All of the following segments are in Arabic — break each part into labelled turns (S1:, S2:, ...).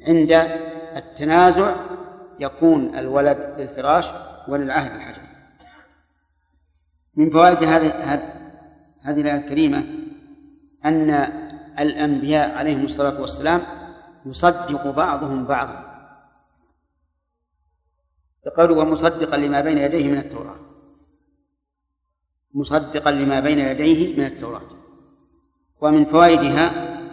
S1: عند التنازع يكون الولد للفراش وللعهد الحجر. من فوائد هذه الآية الكريمة أن الأنبياء عليهم الصلاة والسلام يصدق بعضهم بعضا، فقالوا ومصدقا لما بين يديه من التوراة، مصدقا لما بين يديه من التوراة. ومن فوائدها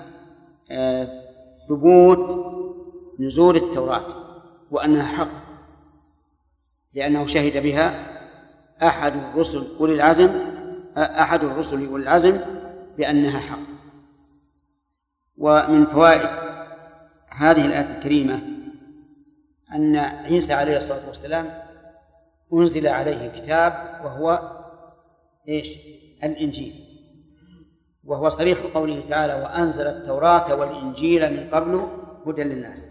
S1: ثبوت نزول التوراة وأنها حق، لأنه شهد بها أحد الرسل أولي العزم بأنها حق. ومن فوائد هذه الآية الكريمة أن عيسى عليه الصلاة والسلام أنزل عليه كتاب وهو الإنجيل، وهو صريح قوله تعالى وأنزل التوراة والإنجيل من قبل هدى للناس.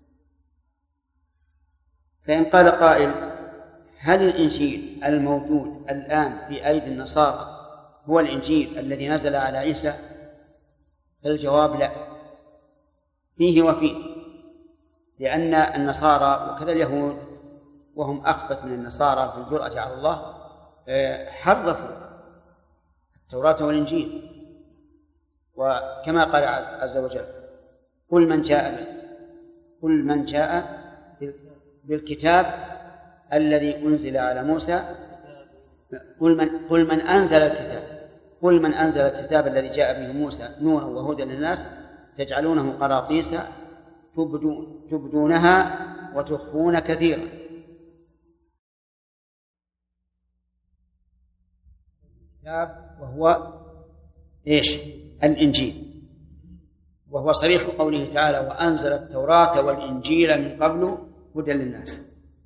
S1: فإن قال قائل هل الإنجيل الموجود الآن في أيدي النصارى هو الإنجيل الذي نزل على عيسى؟ فالجواب لا، فيه وفيه، لأن النصارى وكذا اليهود وهم أخبث من النصارى في الجرأة على الله حرفوا التوراة والإنجيل. وكما قال عز وجل قل من جاء بالكتاب الذي أنزل على موسى، قل من أنزل الكتاب الذي جاء به موسى نورا وهدى للناس تجعلونه قراطيس تبدونها وتخفون كثيرا. وهو الإنجيل، وهو صريح قوله تعالى وأنزل التوراة والإنجيل من قبل هدى للناس.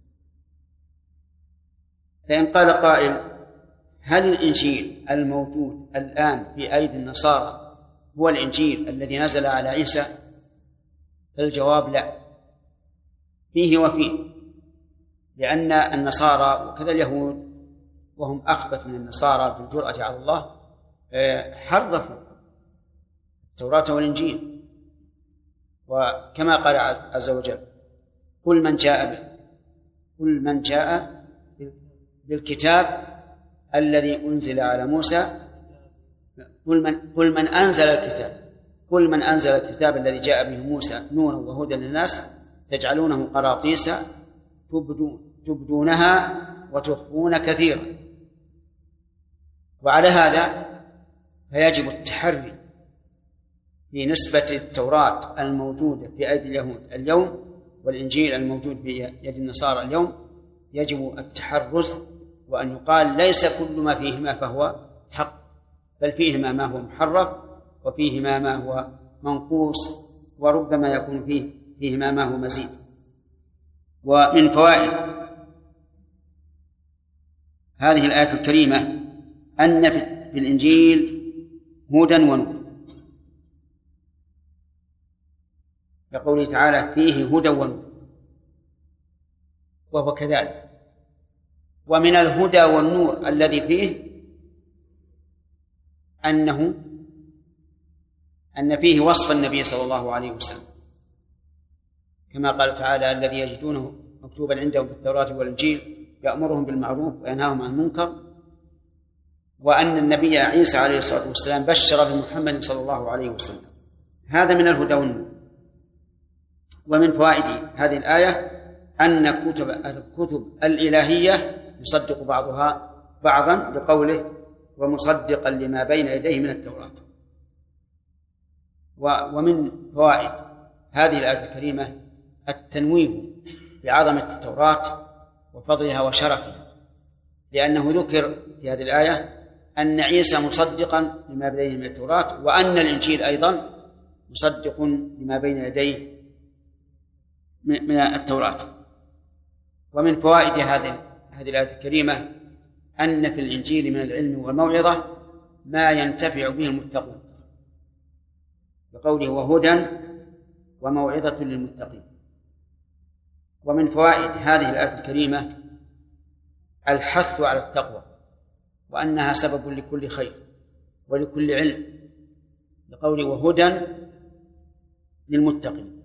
S1: فإن قال قائل هل الإنجيل الموجود الآن في أيدي النصارى هو الإنجيل الذي نزل على عيسى؟ فالجواب لا، فيه وفيه، لأن النصارى وكذا اليهود وهم أخبث من النصارى في الجرأة على الله حرفوا التوراة والإنجيل. وكما قال عز وجل قل من جاء بالكتاب الذي أنزل على موسى، قل من أنزل الكتاب الذي جاء به موسى نورا وهدى للناس تجعلونه قراطيس تبدونها وتخفون كثيرا. وعلى هذا فيجب التحري في نسبة التوراة الموجودة في أيدي اليهود اليوم والإنجيل الموجود في يد النصارى اليوم، يجب التحرز وأن يقال ليس كل ما فيهما فهو حق، بل فيهما ما هو محرف وفيهما ما هو منقوص، وربما يكون فيهما ما هو مزيد. ومن فوائد هذه الآية الكريمة أن في الإنجيل هدى ونور، يقول تعالى فيه هدى ونور، وهو كذلك. ومن الهدى والنور الذي فيه أن فيه وصف النبي صلى الله عليه وسلم، كما قال تعالى الذي يجدونه مكتوبا عندهم في التوراة والإنجيل يأمرهم بالمعروف وينهاهم عن المنكر، وأن النبي عيسى عليه الصلاة والسلام بشر بمحمد صلى الله عليه وسلم. هذا من الهدى والنور. ومن فوائد هذه الآية أن الكتب الإلهية يصدق بعضها بعضا لقوله ومصدقا لما بين يديه من التوراة. ومن فوائد هذه الآية الكريمة التنويه بعظمة التوراة وفضلها وشرفها، لأنه ذكر في هذه الآية أن عيسى مصدقا لما بين يديه من التوراة، وأن الإنجيل أيضا مصدق لما بين يديه من التوراة. ومن فوائد هذه الآية الكريمة أن في الإنجيل من العلم والموعظة ما ينتفع به المتقون، بقوله وهدى وموعظة للمتقين. ومن فوائد هذه الآية الكريمة الحث على التقوى، وأنها سبب لكل خير ولكل علم، بقوله وهدى للمتقين.